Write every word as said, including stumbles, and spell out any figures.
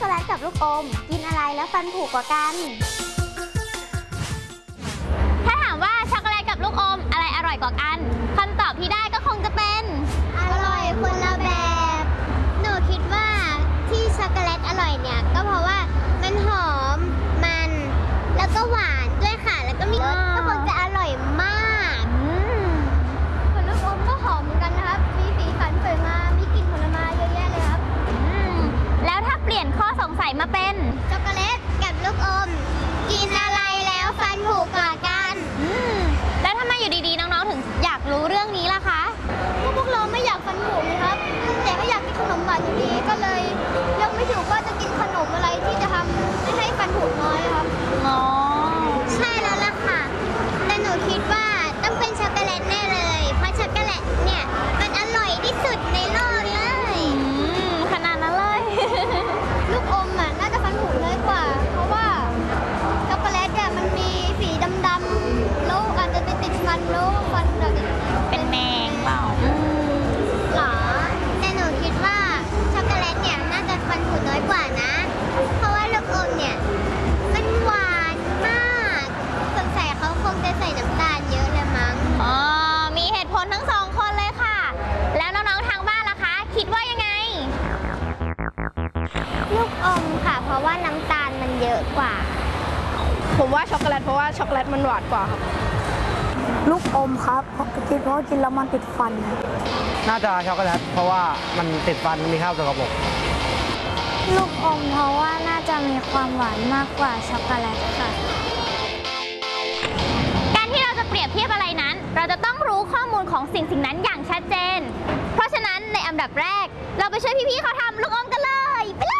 แลตกับลูกอมกินอะไรแล้วฟันผุกว่ากันถ้าถามว่าช็อกโกแลตกับลูกอมอะไรอร่อยกว่ากันคำตอบที่ได้ก็คงจะเป็นอร่อยคนละแบบหนูคิดว่าที่ช็อกโกแลตอร่อยเนี่ยก็เพราะว่ามันหอมมันแล้วก็หวานด้วยค่ะแล้วก็มีรสก็คงจะอร่อยมากส่วนลูกอมก็หอมเหมือนกันนะครับมีสีสันสวยงามมีกลิ่นผลไม้เยอะแยะเลยครับแล้วถ้าเปลี่ยนข้อสงสัยมาเป็นช็อกโกแลตกับลูกอมกินอะไรแล้วฟันผุกว่ากันแล้วทำไมอยู่ดีๆน้องๆถึงอยากรู้เรื่องนี้ล่ะคะพวกเราไม่อยากฟันผุครับแต่ก็อยากกินขนมหวานอยู่ดีก็เลยเลือกไม่ถูกว่าจะกินขนมอะไรที่จะทำไม่ให้ฟันผุน้อยครับอ๋อใช่แล้วล่ะค่ะแต่หนูคิดว่าต้องเป็นช็อกโกแลตแน่เลยเพราะช็อกโกแลตเนี่ยมันอร่อยที่สุดในโลกเลยขนาดนั้นเลย ลูกอมอ่ะน่าจะฟันผุน้อยกว่าเพราะว่าช็อกโกแลตเนี่ยมันมีสีดำๆแล้วอาจจะไปติดฟันแล้วฟันอาจจะเป็นแมงเปล่าหรอแต่หนูคิดว่าช็อกโกแลตเนี่ยน่าจะฟันผุน้อยกว่านะเพราะว่าลูกอมเนี่ยมันหวานมากสงสัยเขาคงจะใส่น้ำตาลเยอะเลยมั้งอ๋อมีเหตุผลทั้งสองคนเลยค่ะแล้วน้องๆทางบ้านล่ะคะคิดว่ายังไงลูกอมค่ะเพราะว่าน้ำตาลมันเยอะกว่าผมว่าช็อกโกแลตเพราะว่าช็อกโกแลตมันหวานกว่าครับลูกอมครับเพราะกินเพราะกินแล้วมันติดฟันน่าจะช็อกโกแลตเพราะว่ามันติดฟันมีข้าวสกปรกลูกอมเพราะว่าน่าจะมีความหวานมากกว่าช็อกโกแลตค่ะการที่เราจะเปรียบเทียบอะไรนั้นเราจะต้องรู้ข้อมูลของสิ่งสิ่งนั้นอย่างชัดเจนเพราะฉะนั้นในอันดับแรกเราไปช่วยพี่ๆเขาทำลูกอมกันเลยไปเลย